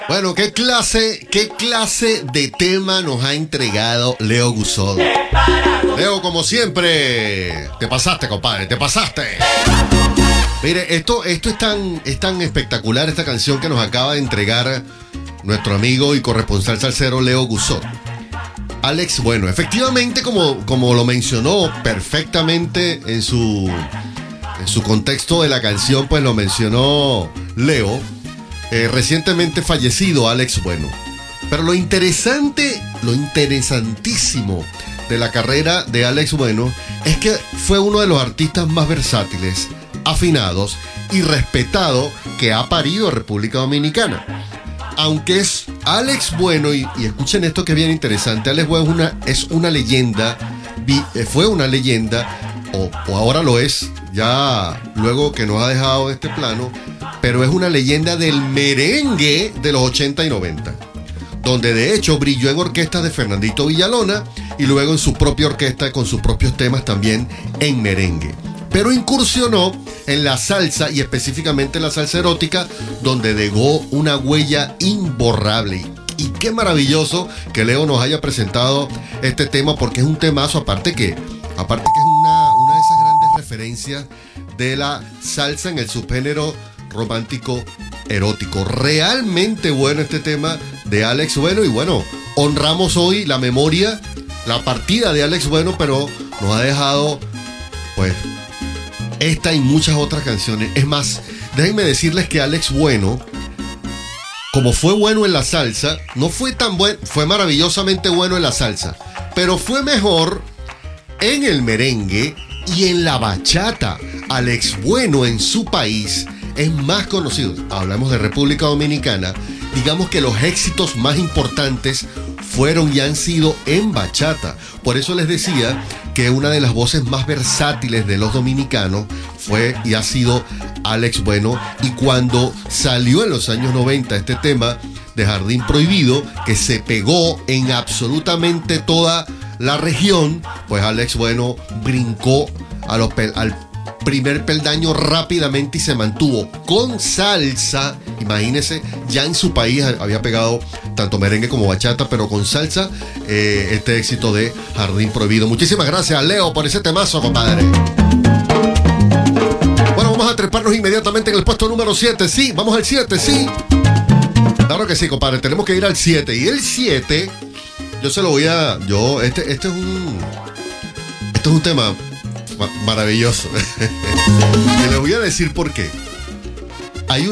Bueno, qué clase de tema nos ha entregado Leo Gusol. Leo, como siempre, te pasaste, compadre, te pasaste. Mire, esto es tan espectacular, esta canción que nos acaba de entregar nuestro amigo y corresponsal salsero Leo Gusol. Alex Bueno, efectivamente, como lo mencionó perfectamente en su contexto de la canción, pues lo mencionó Leo, recientemente fallecido Alex Bueno. Pero lo interesantísimo de la carrera de Alex Bueno es que fue uno de los artistas más versátiles, afinados y respetado que ha parido República Dominicana. Aunque es Alex Bueno, y escuchen esto que es bien interesante, Alex Bueno es una leyenda, fue una leyenda, o ahora lo es, ya luego que nos ha dejado este plano, pero es una leyenda del merengue de los 80 y 90, donde de hecho brilló en orquestas de Fernandito Villalona y luego en su propia orquesta con sus propios temas también en merengue. Pero incursionó en la salsa y específicamente en la salsa erótica, donde dejó una huella imborrable. Y qué maravilloso que Leo nos haya presentado este tema, porque es un temazo, aparte que es una de esas grandes referencias de la salsa en el subgénero romántico erótico. Realmente bueno este tema de Alex Bueno, y bueno, honramos hoy la memoria, la partida de Alex Bueno, pero nos ha dejado pues esta y muchas otras canciones. Es más, déjenme decirles que Alex Bueno, como fue bueno en la salsa, no fue tan bueno, fue maravillosamente bueno en la salsa, pero fue mejor en el merengue y en la bachata. Alex Bueno en su país es más conocido. Hablamos de República Dominicana. Digamos que los éxitos más importantes fueron y han sido en bachata. Por eso les decía que una de las voces más versátiles de los dominicanos fue y ha sido Alex Bueno. Y cuando salió en los años 90 este tema de Jardín Prohibido, que se pegó en absolutamente toda la región, pues Alex Bueno brincó al primer peldaño rápidamente y se mantuvo con salsa. Imagínense, ya en su país había pegado tanto merengue como bachata, pero con salsa, este éxito de Jardín Prohibido. Muchísimas gracias, Leo, por ese temazo, compadre. Bueno, vamos a treparnos inmediatamente en el puesto número 7. Sí, vamos al 7, sí. Claro que sí, compadre, tenemos que ir al 7. Y el 7, yo se lo voy a... Este es un tema maravilloso. Y les voy a decir por qué. Hay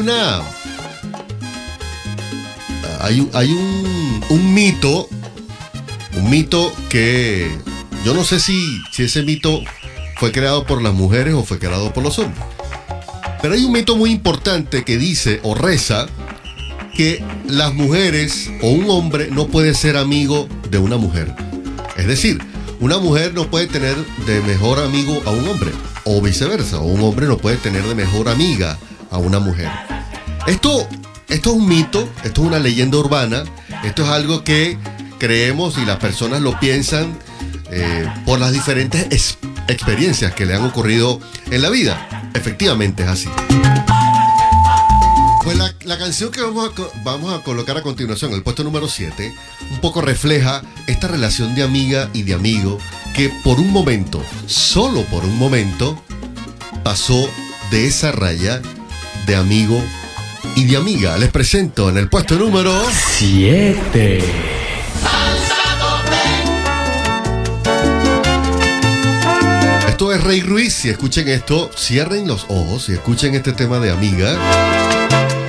un mito que yo no sé si ese mito fue creado por las mujeres o fue creado por los hombres. Pero hay un mito muy importante que dice o reza que las mujeres o un hombre no puede ser amigo de una mujer. Es decir, una mujer no puede tener de mejor amigo a un hombre, o viceversa, o un hombre no puede tener de mejor amiga a una mujer. Esto es un mito, esto es una leyenda urbana, esto es algo que creemos y las personas lo piensan por las diferentes experiencias que le han ocurrido en la vida. Efectivamente es así. Pues la canción que vamos a colocar a continuación, el puesto número 7, un poco refleja esta relación de amiga y de amigo que por un momento, solo por un momento, pasó de esa raya de amigo y de amiga. Les presento en el puesto número 7. Esto es Rey Ruiz. Si escuchen esto, cierren los ojos y escuchen este tema de Amiga.